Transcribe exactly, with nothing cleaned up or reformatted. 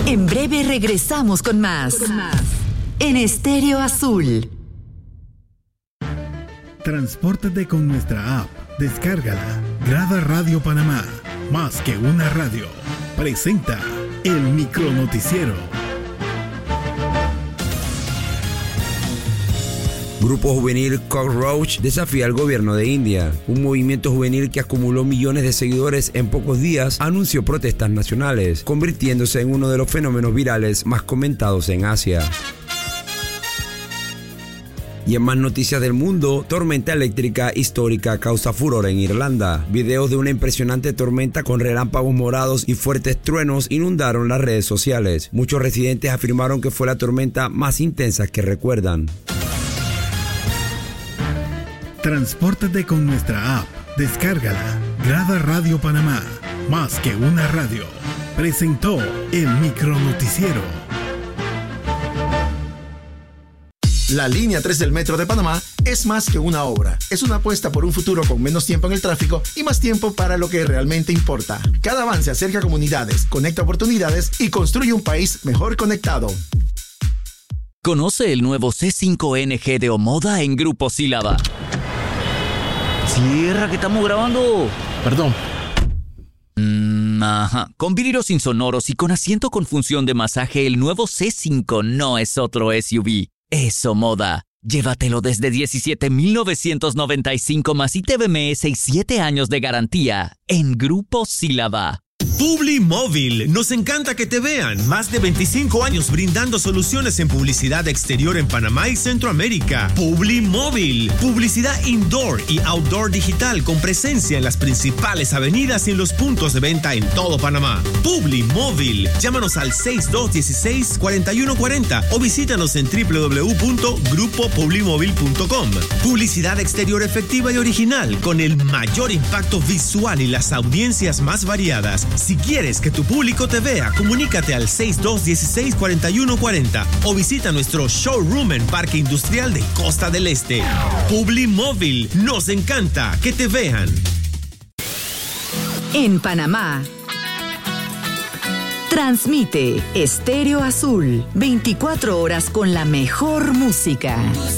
En breve regresamos con más. Con más. En Estéreo Azul. Transpórtate con nuestra app. Descárgala. Grada Radio Panamá. Más que una radio. Presenta el Micronoticiero. Grupo juvenil Cockroach desafía al gobierno de India. Un movimiento juvenil que acumuló millones de seguidores en pocos días anunció protestas nacionales, convirtiéndose en uno de los fenómenos virales más comentados en Asia. Y en más noticias del mundo, tormenta eléctrica histórica causa furor en Irlanda. Videos de una impresionante tormenta con relámpagos morados y fuertes truenos inundaron las redes sociales. Muchos residentes afirmaron que fue la tormenta más intensa que recuerdan. Transpórtate con nuestra app. Descárgala. Grada Radio Panamá. Más que una radio. Presentó el Micronoticiero. La línea tres del Metro de Panamá es más que una obra. Es una apuesta por un futuro con menos tiempo en el tráfico y más tiempo para lo que realmente importa. Cada avance acerca comunidades, conecta oportunidades y construye un país mejor conectado. Conoce el nuevo C cinco N G de Omoda en Grupo Sílaba. Cierra, que estamos grabando. Perdón. Mm, ajá. Con vidrios insonoros y con asiento con función de masaje, el nuevo C cinco no es otro S U V. Es Omoda. Llévatelo desde diecisiete mil novecientos noventa y cinco más I T B M S y siete años de garantía en Grupo Sílaba. Publimóvil, nos encanta que te vean. Más de veinticinco años brindando soluciones en publicidad exterior en Panamá y Centroamérica. Publimóvil, publicidad indoor y outdoor digital con presencia en las principales avenidas y en los puntos de venta en todo Panamá. Publimóvil, llámanos al seis dos uno seis, cuatro uno cuatro cero o visítanos en doble u doble u doble u punto grupo publimóvil punto com. Publicidad exterior efectiva y original con el mayor impacto visual y las audiencias más variadas. Si quieres que tu público te vea, comunícate al seis dos uno seis, cuatro uno cuatro cero o visita nuestro showroom en Parque Industrial de Costa del Este. Publimóvil, nos encanta que te vean. En Panamá, transmite Estéreo Azul, veinticuatro horas con la mejor música.